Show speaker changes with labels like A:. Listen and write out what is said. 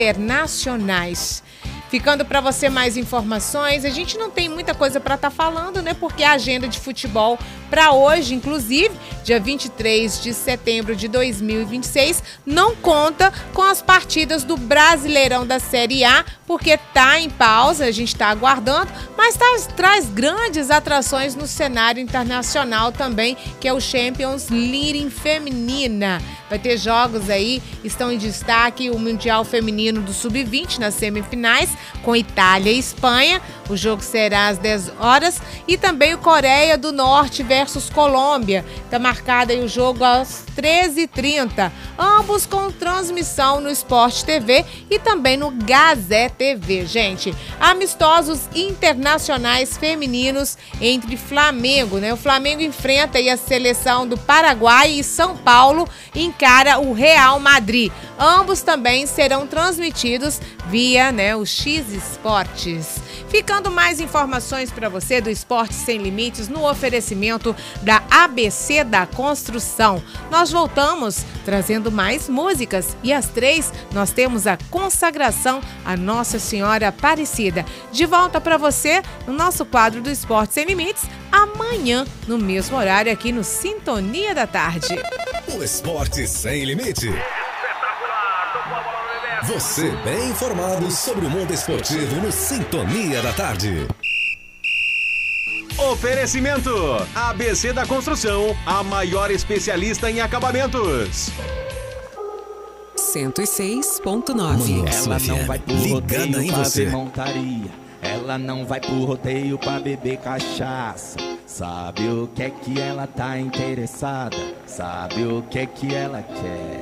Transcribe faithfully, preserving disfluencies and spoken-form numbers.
A: internacionais. Ficando para você mais informações, a gente não tem muita coisa para estar tá falando, né? Porque a agenda de futebol para hoje, inclusive, dia vinte e três de setembro de dois mil e vinte e seis, não conta com as partidas do Brasileirão da Série A, porque tá em pausa, a gente está aguardando, mas tá, traz grandes atrações no cenário internacional também, que é o Champions League feminina. Vai ter jogos aí, estão em destaque o Mundial Feminino do sub vinte nas semifinais, com Itália e Espanha. O jogo será às dez horas. E também o Coreia do Norte versus Colômbia. Está marcado aí o jogo às treze e trinta. Ambos com transmissão no Sport T V e também no Gazé T V, gente. Amistosos internacionais femininos entre Flamengo, né? O Flamengo enfrenta aí a seleção do Paraguai e São Paulo encara o Real Madrid. Ambos também serão transmitidos via, né, o X Esportes. Ficando mais informações para você do Esporte Sem Limites no oferecimento da A B C da Construção. Nós voltamos trazendo mais músicas e às três nós temos a consagração à Nossa Senhora Aparecida. De volta para você no nosso quadro do Esporte Sem Limites amanhã no mesmo horário aqui no Sintonia da Tarde.
B: O Esporte Sem Limite. Você bem informado sobre o mundo esportivo no Sintonia da Tarde.
C: Oferecimento A B C da Construção, a maior especialista em acabamentos.
D: cento e seis ponto nove.
E: Ela não vai pro rodeio pra ver montaria. Ela não vai pro rodeio pra beber cachaça. Sabe o que é que ela tá interessada? Sabe o que é que ela quer?